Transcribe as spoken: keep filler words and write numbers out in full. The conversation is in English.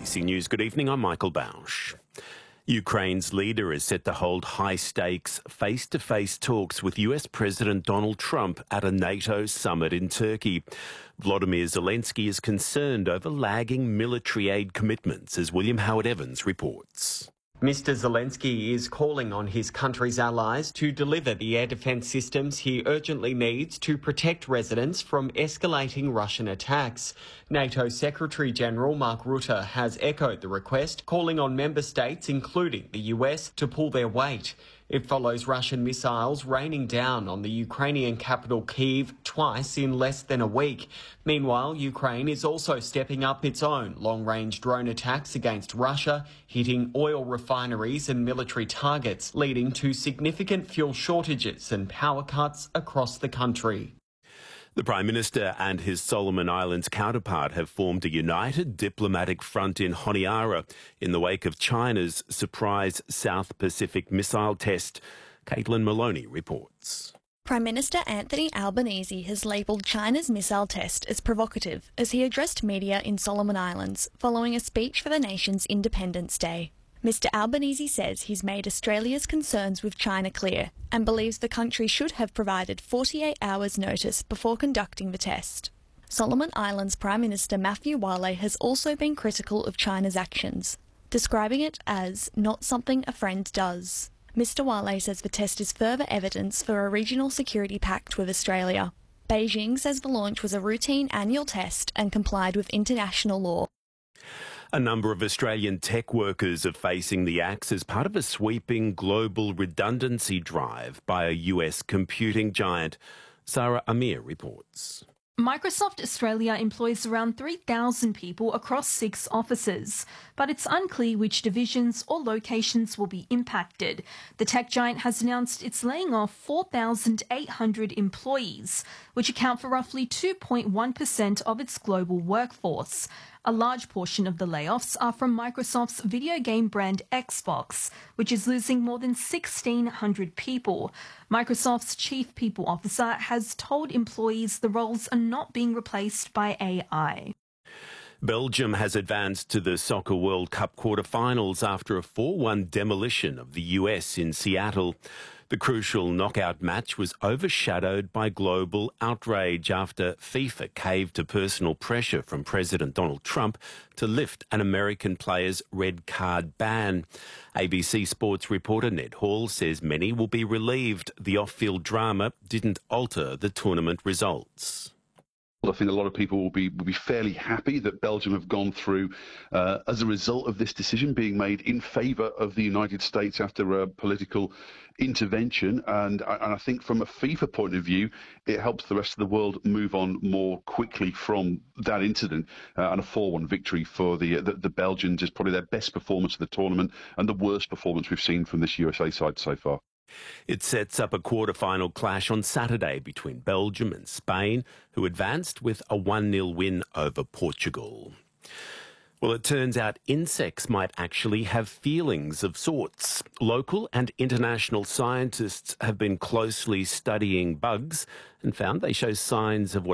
A B C News, good evening, I'm Michael Bausch. Ukraine's leader is set to hold high-stakes, face-to-face talks with U S President Donald Trump at a NATO summit in Turkey. Volodymyr Zelensky is concerned over lagging military aid commitments, as William Howard Evans reports. Mister Zelensky is calling on his country's allies to deliver the air defence systems he urgently needs to protect residents from escalating Russian attacks. NATO Secretary-General Mark Rutte has echoed the request, calling on member states, including the U S, to pull their weight. It follows Russian missiles raining down on the Ukrainian capital Kyiv twice in less than a week. Meanwhile, Ukraine is also stepping up its own long-range drone attacks against Russia, hitting oil refineries and military targets, leading to significant fuel shortages and power cuts across the country. The Prime Minister and his Solomon Islands counterpart have formed a united diplomatic front in Honiara in the wake of China's surprise South Pacific missile test. Caitlin Maloney reports. Prime Minister Anthony Albanese has labelled China's missile test as provocative as he addressed media in Solomon Islands following a speech for the nation's Independence Day. Mister Albanese says he's made Australia's concerns with China clear and believes the country should have provided forty-eight hours notice before conducting the test. Solomon Islands Prime Minister Matthew Wale has also been critical of China's actions, describing it as not something a friend does. Mister Wale says the test is further evidence for a regional security pact with Australia. Beijing says the launch was a routine annual test and complied with international law. A number of Australian tech workers are facing the axe as part of a sweeping global redundancy drive by a U S computing giant. Sarah Amir reports. Microsoft Australia employs around three thousand people across six offices, but it's unclear which divisions or locations will be impacted. The tech giant has announced it's laying off four thousand eight hundred employees, which account for roughly two point one percent of its global workforce. A large portion of the layoffs are from Microsoft's video game brand Xbox, which is losing more than sixteen hundred people. Microsoft's chief people officer has told employees the roles are not being replaced by A I. Belgium has advanced to the Soccer World Cup quarter-finals after a four one demolition of the U S in Seattle. The crucial knockout match was overshadowed by global outrage after FIFA caved to personal pressure from President Donald Trump to lift an American player's red card ban. A B C Sports reporter Ned Hall says many will be relieved the off-field drama didn't alter the tournament results. I think a lot of people will be will be fairly happy that Belgium have gone through uh, as a result of this decision being made in favour of the United States after a political intervention. And I, and I think from a FIFA point of view, it helps the rest of the world move on more quickly from that incident. Uh, and a four one victory for the, the the Belgians is probably their best performance of the tournament and the worst performance we've seen from this U S A side so far. It sets up a quarter-final clash on Saturday between Belgium and Spain, who advanced with a one nil win over Portugal. Well, it turns out insects might actually have feelings of sorts. Local and international scientists have been closely studying bugs and found they show signs of what